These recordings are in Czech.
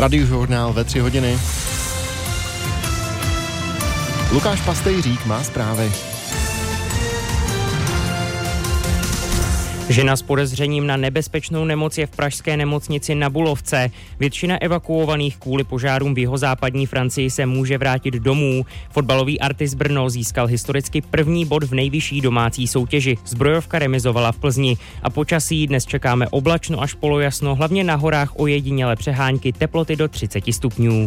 Radiožurnál ve 3 hodiny. Lukáš Pastejřík má zprávy. Žena s podezřením na nebezpečnou nemoc je v pražské nemocnici Na Bulovce. Většina evakuovaných kvůli požárům v jihozápadní Francii se může vrátit domů. Fotbalový Artis Brno získal historicky první bod v nejvyšší domácí soutěži. Zbrojovka remizovala v Plzni. A počasí dnes čekáme oblačno až polojasno, hlavně na horách ojedinělé přehánky, teploty do 30 stupňů.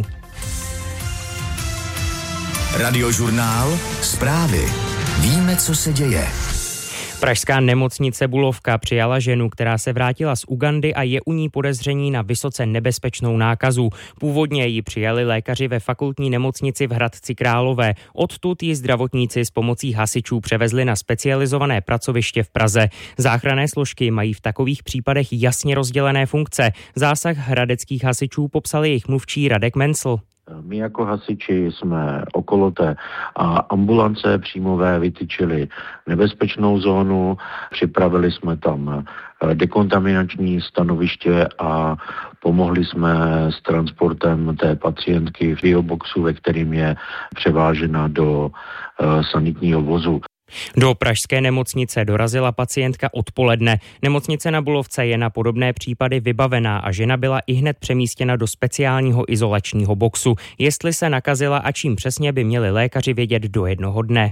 Radiožurnál, zprávy. Víme, co se děje. Pražská nemocnice Bulovka přijala ženu, která se vrátila z Ugandy a je u ní podezření na vysoce nebezpečnou nákazu. Původně ji přijali lékaři ve fakultní nemocnici v Hradci Králové. Odtud ji zdravotníci s pomocí hasičů převezli na specializované pracoviště v Praze. Záchranné složky mají v takových případech jasně rozdělené funkce. Zásah hradeckých hasičů popsal jejich mluvčí Radek Mencl. My jako hasiči jsme okolo té ambulance příjmové vytyčili nebezpečnou zónu, připravili jsme tam dekontaminační stanoviště a pomohli jsme s transportem té pacientky v bioboxu, ve kterým je převážena do sanitního vozu. Do pražské nemocnice dorazila pacientka odpoledne. Nemocnice Na Bulovce je na podobné případy vybavená a žena byla ihned přemístěna do speciálního izolačního boxu. Jestli se nakazila a čím přesně, by měli lékaři vědět do jednoho dne.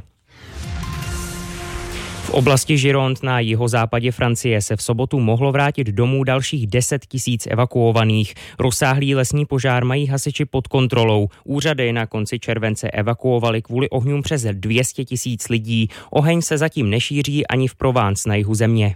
V oblasti Gironde na jihozápadě Francie se v sobotu mohlo vrátit domů dalších 10 000 evakuovaných. Rozsáhlý lesní požár mají hasiči pod kontrolou. Úřady na konci července evakuovali kvůli ohňům přes 200 000 lidí. Oheň se zatím nešíří ani v Provence na jihu země.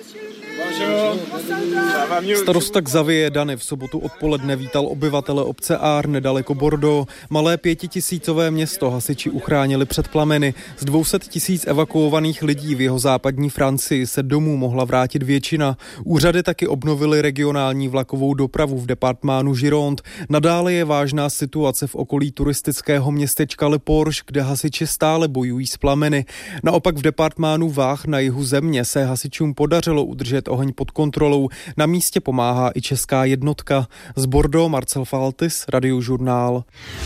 Starosta Xavier Dany v sobotu odpoledne vítal obyvatele obce Ár nedaleko Bordeaux. Malé 5000ové město hasiči uchránili před plameny. Z 200 000 evakuovaných lidí v jihozápadní Francii se domů mohla vrátit většina. Úřady taky obnovily regionální vlakovou dopravu v departmánu Gironde. Nadále je vážná situace v okolí turistického městečka Le Porche, kde hasiči stále bojují s plameny. Naopak v departmánu Vách na jihu země se hasičům podařilo udržet oheň pod kontrolou. Na místě pomáhá i česká jednotka. Z Bordeaux Marcel Faltis, Radiožurnál.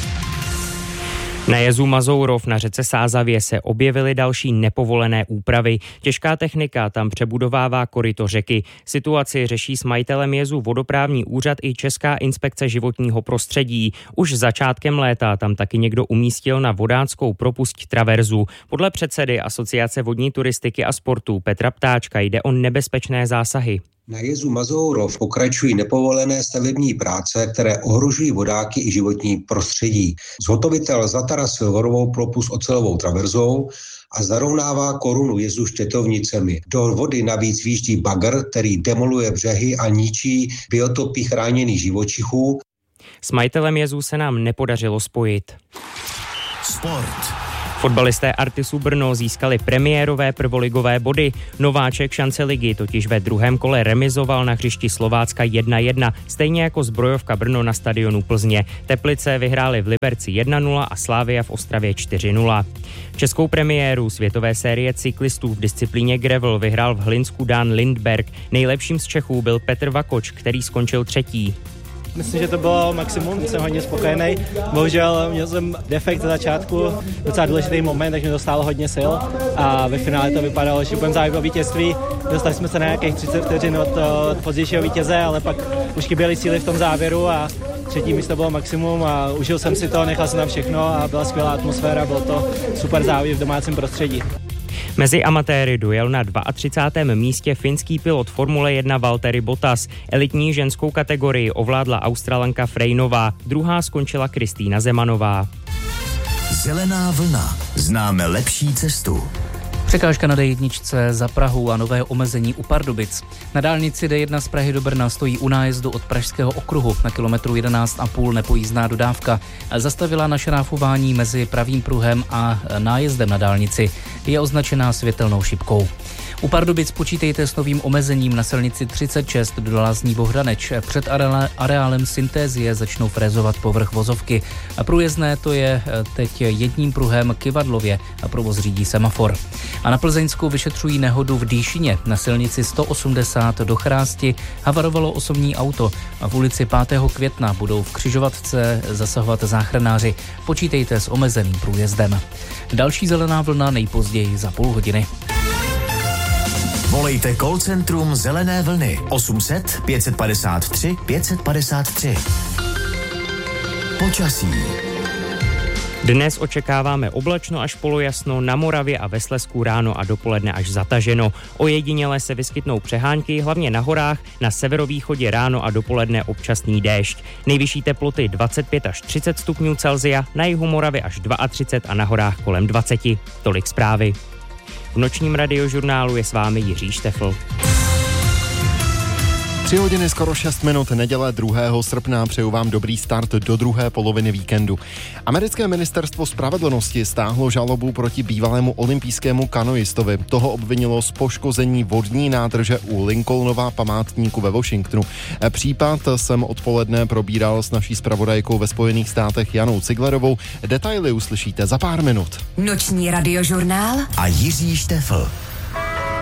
Na jezu Mazourov na řece Sázavě se objevily další nepovolené úpravy. Těžká technika tam přebudovává koryto řeky. Situaci řeší s majitelem jezu vodoprávní úřad i Česká inspekce životního prostředí. Už začátkem léta tam taky někdo umístil na vodáckou propusť traverzu. Podle předsedy Asociace vodní turistiky a sportu Petra Ptáčka jde o nebezpečné zásahy. Na jezu Mazourov pokračují nepovolené stavební práce, které ohrožují vodáky i životní prostředí. Zhotovitel zatarasil vorovou propust ocelovou traverzou a zarovnává korunu jezu štětovnicemi. Do vody navíc výjíždí bagr, který demoluje břehy a ničí biotopy chráněných živočichů. S majitelem jezu se nám nepodařilo spojit. Sport. Fotbalisté Artisu Brno získali premiérové prvoligové body. Nováček šance ligy totiž ve druhém kole remizoval na hřišti Slovácka 1-1, stejně jako Zbrojovka Brno na stadionu Plzně. Teplice vyhráli v Liberci 1-0 a Slavia v Ostravě 4-0. Českou premiéru světové série cyklistů v disciplíně gravel vyhrál v Hlinsku Dan Lindberg. Nejlepším z Čechů byl Petr Vakoč, který skončil třetí. Myslím, že to bylo maximum, jsem hodně spokojený. Bohužel měl jsem defekt na začátku, docela důležitý moment, takže mi to stálo hodně sil a ve finále to vypadalo, že budeme zájem o vítězství. Dostali jsme se na nějakých 30 vteřin od pozdějšího vítěze, ale pak už chyběly síly v tom závěru a třetí místo bylo maximum a užil jsem si to, nechal jsem tam všechno a byla skvělá atmosféra, bylo to super závěr v domácím prostředí. Mezi amatéry dojel na 32. místě finský pilot Formule 1 Valtteri Bottas. Elitní ženskou kategorii ovládla Australanka Frejnová, druhá skončila Kristýna Zemanová. Zelená vlna. Známe lepší cestu. Překážka na D1 za Prahu a nové omezení u Pardubic. Na dálnici D1 z Prahy do Brna stojí u nájezdu od Pražského okruhu na kilometru 11,5 nepojízdná dodávka. Zastavila na šráfování mezi pravým pruhem a nájezdem na dálnici. Je označená světelnou šipkou. U Pardubic počítejte s novým omezením na silnici 36 do Lázní Bohdaneč. Před areálem Syntézie začnou frézovat povrch vozovky. Průjezdné to je teď jedním pruhem Kyvadlově a provoz řídí semafor. A na Plzeňsku vyšetřují nehodu v Dýšině. Na silnici 180 do Chrásti havarovalo osobní auto a v ulici 5. května budou v křižovatce zasahovat záchranáři. Počítejte s omezeným průjezdem. Další zelená vlna nejpozději za půl hodiny. Volejte call centrum Zelené vlny 800 553 553. Počasí. Dnes očekáváme oblačno až polojasno, na Moravě a ve Slezsku ráno a dopoledne až zataženo. Ojediněle se vyskytnou přehánky, hlavně na horách, na severovýchodě ráno a dopoledne občasný déšť. Nejvyšší teploty 25 až 30 stupňů Celsia, na jihu Moravy až 32 a na horách kolem 20. Tolik zprávy. V nočním radiožurnálu je s vámi Jiří Štefl. 3 hodiny skoro 6 minut, neděle 2. srpna, přeju vám dobrý start do druhé poloviny víkendu. Americké ministerstvo spravedlnosti stáhlo žalobu proti bývalému olympijskému kanoistovi. Toho obvinilo z poškození vodní nádrže u Lincolnova památníku ve Washingtonu. Případ jsem odpoledne probíral s naší zpravodajkou ve Spojených státech Janou Ciglerovou. Detaily uslyšíte za pár minut. Noční radiožurnál A Jiří Štefl.